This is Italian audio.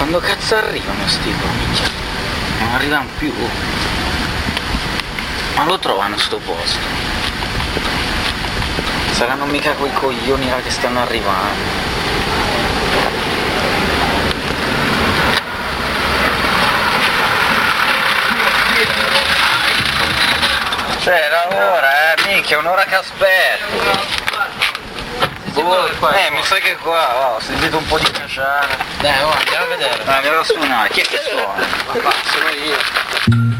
Quando cazzo arrivano sti minchia? Non arrivano più. Ma lo trovano sto posto? Saranno mica quei coglioni là che stanno arrivando. Cioè, era ora, minchia, un'ora che aspetto. Mi sa che qua, ho sentito un po' di cacciare. Dai, andiamo a vedere. Andiamo a suonare, chi è che suona? Sono io.